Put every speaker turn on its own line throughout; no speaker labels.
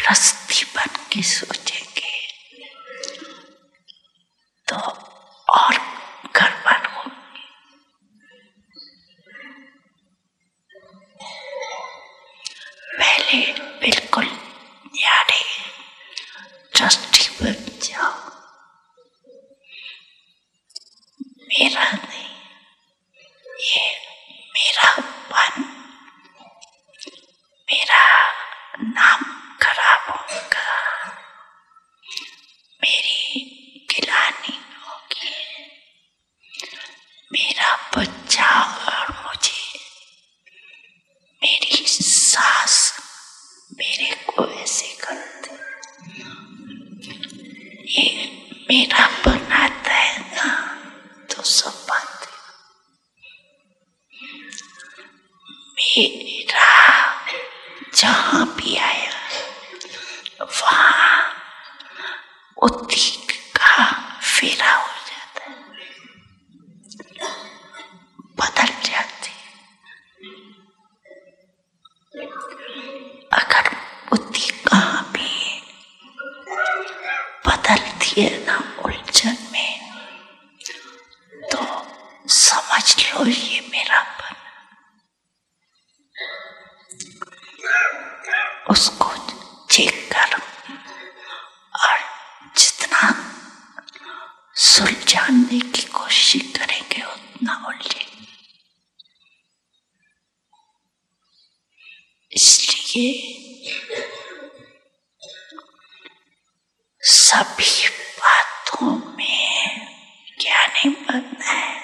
गृहस्थी बन के सोचेंगे तो और गड़बड़ होगी। पहले बिल्कुल न्यारे ट्रस्टी बन जाओ, मेरा नहीं, ये मेरापन, मेरा नाम खराब होगा, मेरी गिलानी होगी, मेरा बच्चा और मुझे, मेरी सास मेरे को ऐसे करती, ये मेरा बनाता है ना, तो सब बात मेरा जहाँ भी आया वहाँ उसी का फेरा हो जाता है, बदल जाती। अगर बुद्धि कहाँ भी बदलती है ना उलझन में, तो समझ लो ये मेरापन। उसको चेक करो और जितना सुलझाने की कोशिश करेंगे उतना उलझेंगे। इसलिए सभी बातों में ज्ञानी बनना है,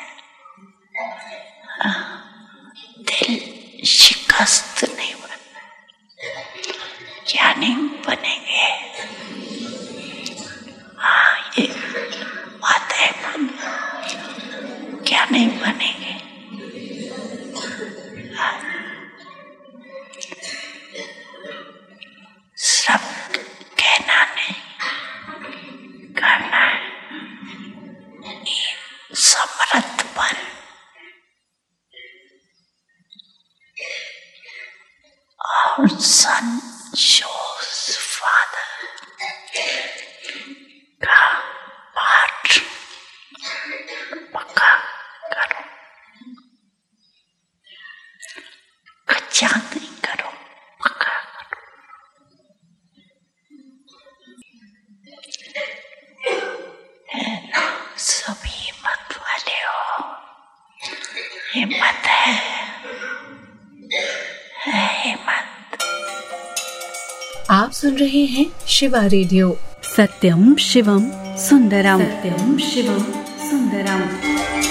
दिल शिकस्त नहीं बनना। ज्ञानी बनेंगे, हाँ ये बात है, ज्ञानी बनेंगे। सब कहना नहीं, करना है। समर्थ बन, और सन shows Father का पाठ पक्का करो, कच्चा नहीं करो, पक्का करो। है ना, सभी हिम्मत वाले हो, हिम्मत है हिम्मत।
आप सुन रहे हैं शिवा रेडियो। सत्यम शिवम सुंदरम, सत्यम शिवम सुंदरम।